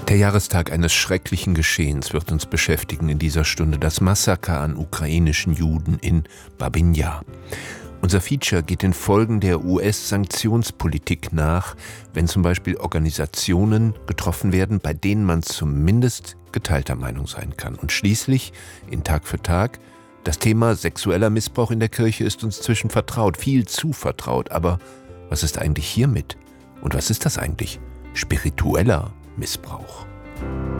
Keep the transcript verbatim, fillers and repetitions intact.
Der Jahrestag eines schrecklichen Geschehens wird uns beschäftigen in dieser Stunde, das Massaker an ukrainischen Juden in Babyn Jar. Unser Feature geht den Folgen der U S-Sanktionspolitik nach, wenn zum Beispiel Organisationen getroffen werden, bei denen man zumindest geteilter Meinung sein kann. Und schließlich, in Tag für Tag, das Thema sexueller Missbrauch in der Kirche ist uns zwischen vertraut, viel zu vertraut. Aber was ist eigentlich hiermit? Und was ist das eigentlich? Spiritueller Missbrauch.